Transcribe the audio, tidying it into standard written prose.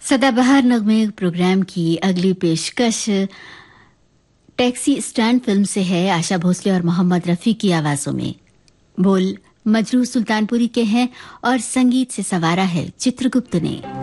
सदाबहार नगमे प्रोग्राम की अगली पेशकश टैक्सी स्टैंड फिल्म से है। आशा भोसले और मोहम्मद रफ़ी की आवाज़ों में। बोल मजरू सुल्तानपुरी के हैं और संगीत से सवारा है चित्रगुप्त ने।